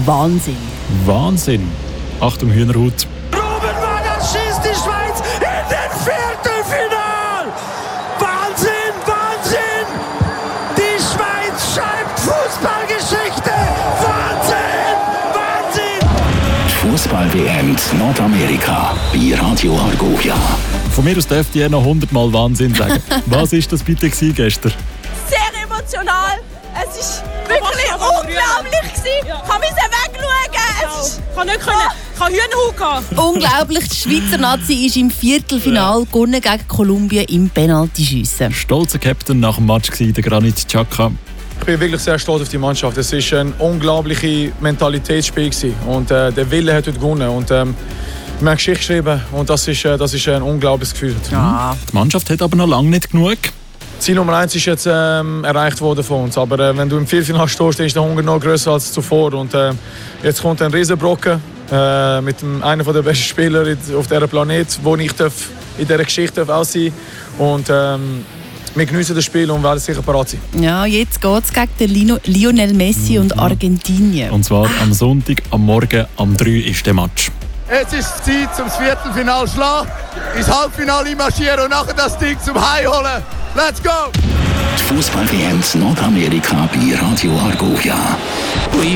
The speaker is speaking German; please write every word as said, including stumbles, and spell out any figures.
Wahnsinn. Wahnsinn. Achtung, Hühnerhut. Ruben Vargas schießt die Schweiz in den Viertelfinal! Wahnsinn, Wahnsinn! Die Schweiz schreibt Fußballgeschichte! Wahnsinn, Wahnsinn! Die Fußball-W M in Nordamerika bei Radio Argovia. Von mir aus dürfte ihr noch hundertmal Wahnsinn sagen. Was war das bitte gestern? Sehr emotional. Es ist wirklich unglaublich gewesen. Ich kann wegschauen. Es ist... Ich kann nicht können. Ich kann Hühnerhaut haben. Unglaublich, die Schweizer Nazi ist im Viertelfinal gewonnen gegen Kolumbien im Penaltyschiessen. Stolzer Captain nach dem Match war der Granit Xhaka. Ich bin wirklich sehr stolz auf die Mannschaft. Es war ein unglaubliches Mentalitätsspiel und äh, der Wille hat heute gewonnen. Und, ähm, wir haben Geschichte geschrieben und das ist, äh, das ist ein unglaubliches Gefühl. Ja. Die Mannschaft hat aber noch lange nicht genug. Ziel Nummer eins ist jetzt ähm, erreicht worden von uns. Aber äh, wenn du im Viertelfinale stehst, dann ist der Hunger noch grösser als zuvor. Und, äh, jetzt kommt ein Riesenbrocken äh, mit dem, einem der besten Spieler auf diesem Planet, wo ich darf, in dieser Geschichte darf auch sein darf. Ähm, wir geniessen das Spiel und werden sicher parat sein. Ja, jetzt geht es gegen den Lino, Lionel Messi mhm. und Argentinien. Und zwar am Sonntag, am Morgen, am drei ist der Match. Jetzt ist es Zeit, zum Viertelfinale zu schlagen, ins Halbfinale marschieren und nachher das Ding zum Heim holen. Let's go! Die Fußball-W M in Nordamerika bei Radio Argovia. We